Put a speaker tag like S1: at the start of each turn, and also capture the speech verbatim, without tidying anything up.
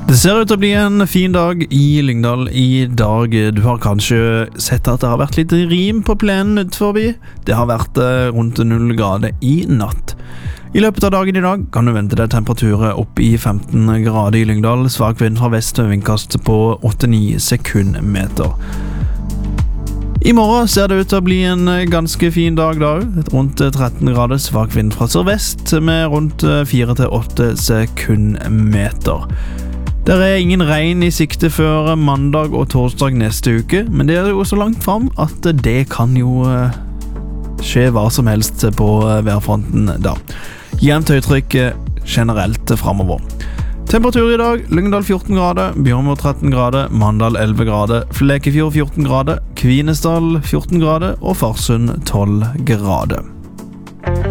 S1: Det ser ut til å bli en fin dag i Lyngdal i dag. Du har kanskje sett at det har vært litt rim på plenen utforbi. Det har vært rundt null grader i natt. I løpet av dagen i dag kan du vente deg temperaturer opp i femten grader i Lyngdal. Svak vind fra vest med vindkast på åtte til ni sekundmeter. I morgen ser det ut til å bli en ganske fin dag da, rundt tretten grader, svak vind fra sørvest med rundt fire til åtte sekundmeter. Det er ingen regn i sikte før mandag og torsdag neste uke, men det er jo så langt fram at det kan jo skje hva som helst på værfronten da. Jevnt høytrykk generelt fremover. Temperatur i dag, Lyngdal fjorten grader, Bjørnmo tretten grader, Mandal elleve grader, Flekefjord fjorten grader, Kvinesdal fjorten grader og Farsund tolv grader.